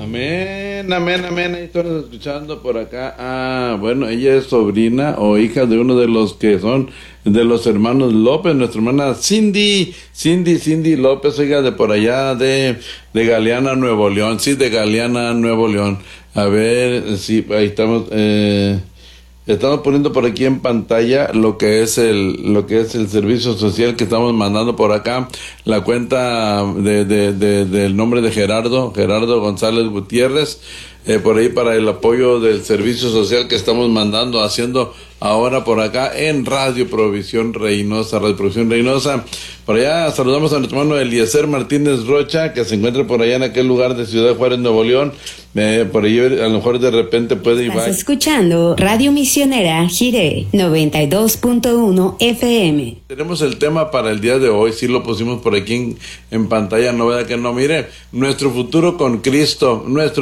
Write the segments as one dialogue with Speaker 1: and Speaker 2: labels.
Speaker 1: Amén, amén, amén. Ahí estamos escuchando por acá. Bueno, ella es sobrina o hija de uno de los que son de los hermanos López, nuestra hermana Cindy López, oiga, de por allá de Galeana, Nuevo León. Sí, de Galeana, Nuevo León. A ver, sí, ahí estamos. Estamos poniendo por aquí en pantalla lo que es el servicio social que estamos mandando por acá, la cuenta del nombre de Gerardo González Gutiérrez, por ahí para el apoyo del servicio social que estamos mandando, haciendo ahora por acá en Radio Provisión Reynosa. Por allá saludamos a nuestro hermano Eliezer Martínez Rocha, que se encuentra por allá en aquel lugar de Ciudad Juárez, Nuevo León. Por ahí a lo mejor de repente puede ir.
Speaker 2: Estás escuchando Radio Misionera Jiré 92.1 FM.
Speaker 1: Tenemos el tema para el día de hoy, sí lo pusimos por aquí en pantalla, no vea que no, mire, nuestro futuro con Cristo,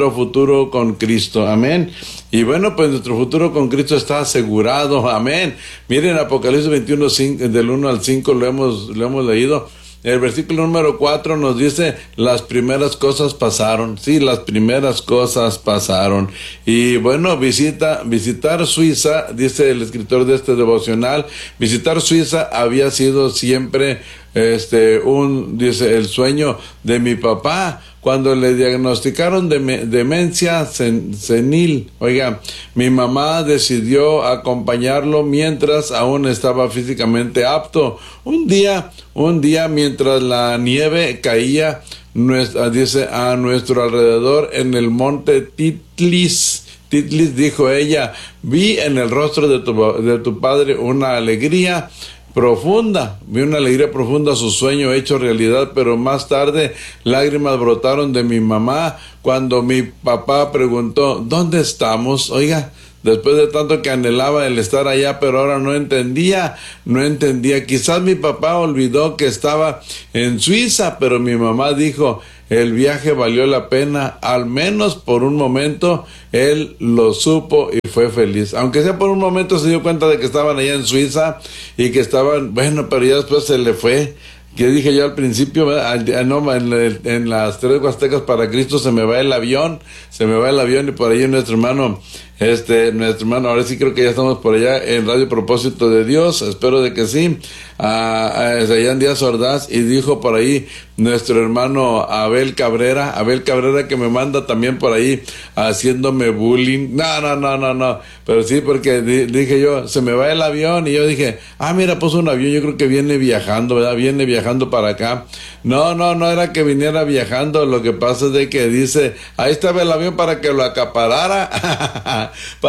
Speaker 1: amén. Y bueno, pues nuestro futuro con Cristo está asegurado, amén. Miren, Apocalipsis 21, 5, del 1 al 5 lo hemos leído. El versículo número 4 nos dice, las primeras cosas pasaron. Sí, las primeras cosas pasaron. Y bueno, visitar Suiza, dice el escritor de este devocional, visitar Suiza había sido siempre dice, el sueño de mi papá. Cuando le diagnosticaron demencia senil, oiga, mi mamá decidió acompañarlo mientras aún estaba físicamente apto. Un día, mientras la nieve caía, dice, a nuestro alrededor en el monte Titlis, dijo ella, vi en el rostro de tu padre una alegría profunda, su sueño hecho realidad, pero más tarde lágrimas brotaron de mi mamá cuando mi papá preguntó, ¿dónde estamos? Oiga, después de tanto que anhelaba el estar allá, pero ahora no entendía, quizás mi papá olvidó que estaba en Suiza, pero mi mamá dijo, el viaje valió la pena, al menos por un momento, él lo supo y fue feliz. Aunque sea por un momento se dio cuenta de que estaban allá en Suiza y que estaban, bueno, pero ya después se le fue. Que dije yo al principio, en las tres Huastecas para Cristo se me va el avión y por ahí nuestro hermano, ahora sí creo que ya estamos por allá en Radio Propósito de Dios, espero de que sí, allá en Díaz Ordaz, y dijo por ahí nuestro hermano Abel Cabrera que me manda también por ahí haciéndome bullying, no, pero sí, porque dije yo, se me va el avión, y yo dije, mira, puso un avión, yo creo que viene viajando, ¿verdad? Viene viajando para acá. No era que viniera viajando, lo que pasa es de que dice, ahí estaba el avión para que lo acaparara,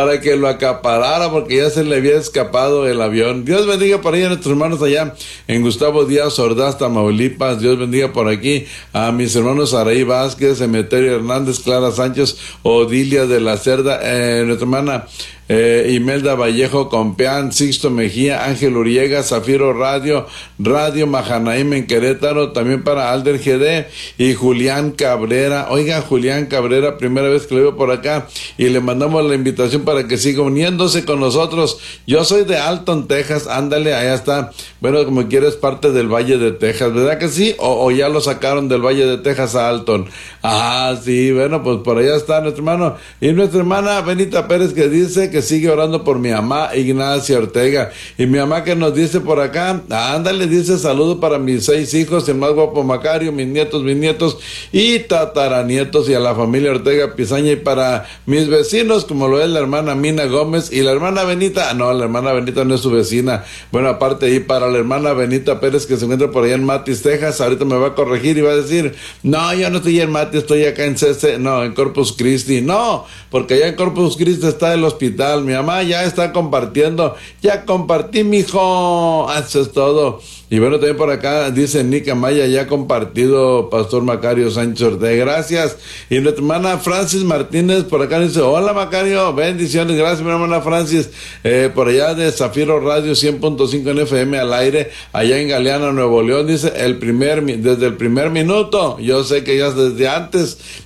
Speaker 1: porque ya se le había escapado el avión. Dios bendiga por ahí a nuestros hermanos allá en Gustavo Díaz Ordaz, Tamaulipas. Dios bendiga por aquí a mis hermanos Araí Vázquez, Emeterio Hernández, Clara Sánchez, Odilia de la Cerda, nuestra hermana Imelda Vallejo Compeán, Sixto Mejía, Ángel Uriega, Zafiro Radio Mahanaim en Querétaro, también para Alder GD y Julián Cabrera. Oiga, Julián Cabrera, primera vez que lo veo por acá, y le mandamos la invitación para que siga uniéndose con nosotros. Yo soy de Alton, Texas, ándale, allá está. Bueno, como quieres, parte del Valle de Texas, ¿verdad que sí? O ya lo sacaron del Valle de Texas a Alton. Sí, bueno, pues por allá está nuestro hermano y nuestra hermana Benita Pérez, que dice que sigue orando por mi mamá Ignacia Ortega, y mi mamá que nos dice por acá, ándale, dice, saludo para mis 6 hijos, el más guapo Macario, mis nietos y tataranietos, y a la familia Ortega Pizaña, y para mis vecinos, como lo es la hermana Mina Gómez y la hermana Benita, la hermana Benita no es su vecina, bueno, aparte, y para la hermana Benita Pérez, que se encuentra por allá en Matis, Texas, ahorita me va a corregir y va a decir, no, yo no estoy en Matis, estoy acá en en Corpus Christi, no, porque allá en Corpus Christi está el hospital. Mi mamá ya está compartiendo, ya compartí, mijo, eso es todo. Y bueno, también por acá dice Nica Maya, ya compartido, Pastor Macario Sánchez Ortega, gracias. Y nuestra hermana Francis Martínez por acá dice, hola Macario, bendiciones, gracias mi hermana Francis, por allá de Zafiro Radio 100.5 en FM al aire, allá en Galeana, Nuevo León, dice, desde el primer minuto, yo sé que ya desde antes,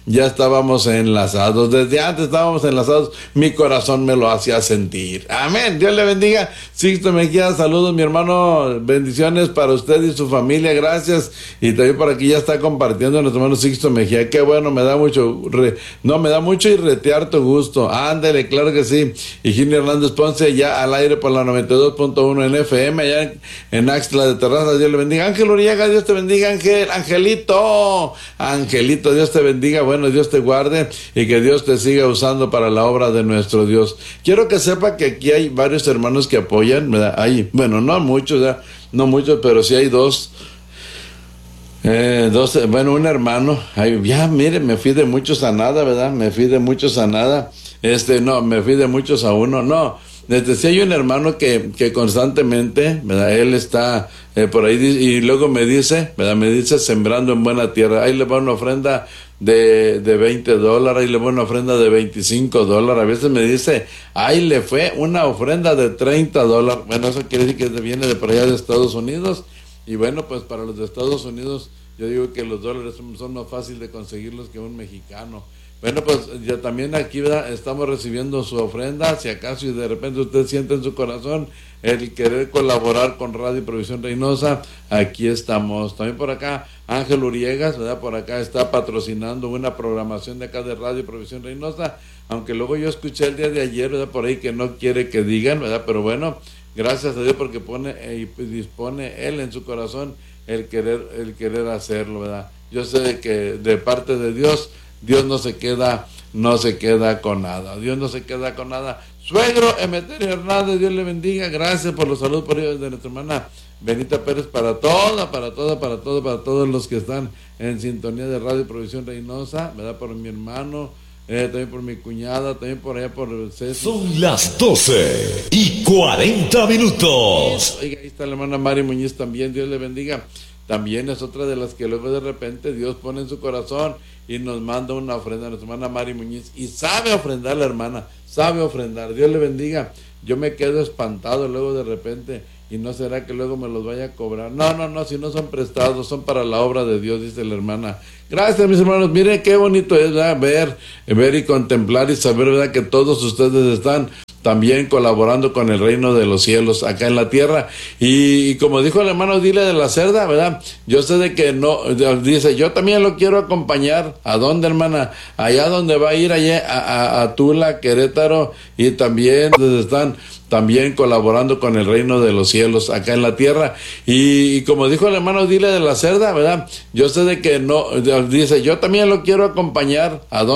Speaker 1: ya estábamos enlazados. Desde antes estábamos enlazados, mi corazón me lo hacía sentir. Amén. Dios le bendiga. Sixto Mejía, saludos mi hermano, bendiciones para usted y su familia, gracias. Y también por aquí ya está compartiendo nuestro hermano Sixto Mejía. Qué bueno, me da mucho y retear tu gusto. Ándele, claro que sí. Higinio Hernández Ponce, ya al aire por la 92.1 en FM, allá en Axtla de Terrazas. Dios le bendiga. Ángel Uriaga, Dios te bendiga. Angelito, Dios te bendiga. Bueno, Dios te guarde y que Dios te siga usando para la obra de nuestro Dios. Quiero que sepa que aquí hay varios hermanos que apoyan, ¿verdad? Bueno, no muchos, ¿verdad? No muchos, pero sí hay dos, bueno, un hermano, ya mire, me fui de muchos a nada, ¿verdad? Me fui de muchos a nada, no, me fui de muchos a uno, no, sí hay un hermano que constantemente, ¿verdad? Él está por ahí y luego me dice, ¿verdad? Me dice sembrando en buena tierra, ahí le va una ofrenda de $20, ahí le va una ofrenda de $25, a veces me dice, ahí le fue una ofrenda de $30, bueno, eso quiere decir que viene de por allá de Estados Unidos. Y bueno, pues para los de Estados Unidos, yo digo que los dólares son más fáciles de conseguirlos que un mexicano. Bueno, pues ya también aquí, ¿verdad? Estamos recibiendo su ofrenda, si acaso y de repente usted siente en su corazón el querer colaborar con Radio Provisión Reynosa, aquí estamos. También por acá, Ángel Uriegas, ¿verdad? Por acá está patrocinando una programación de acá de Radio Provisión Reynosa, aunque luego yo escuché el día de ayer, ¿verdad? Por ahí que no quiere que digan, ¿verdad? Pero bueno, gracias a Dios porque pone y dispone Él en su corazón el querer hacerlo, ¿verdad? Yo sé que de parte de Dios, Dios no se queda con nada. Dios no se queda con nada. Suegro Emeterio Hernández, Dios le bendiga. Gracias por los saludos por ellos de nuestra hermana Benita Pérez para todos los que están en sintonía de Radio Provisión Reynosa, ¿verdad? Por mi hermano, también por mi cuñada, también por allá por César.
Speaker 3: Son las 12:40.
Speaker 1: Oiga, ahí está la hermana Mari Muñiz también, Dios le bendiga. También es otra de las que luego de repente Dios pone en su corazón y nos manda una ofrenda a nuestra hermana Mari Muñiz. Y sabe ofrendar la hermana, sabe ofrendar. Dios le bendiga. Yo me quedo espantado luego de repente. ¿Y no será que luego me los vaya a cobrar? No, si no son prestados, son para la obra de Dios, dice la hermana. Gracias, mis hermanos. Miren qué bonito es, ¿verdad? Ver y contemplar y saber, ¿verdad? Que todos ustedes están también colaborando con el reino de los cielos acá en la tierra. Y como dijo el hermano Dile de la Cerda, ¿verdad? Yo sé de que no, dice, yo también lo quiero acompañar. ¿A dónde, hermana? Allá donde va a ir, allá a Tula, Querétaro, y también están también colaborando con el reino de los cielos acá en la tierra. Y como dijo el hermano Dile de la Cerda, ¿verdad? Yo sé de que no, dice, yo también lo quiero acompañar. ¿A dónde?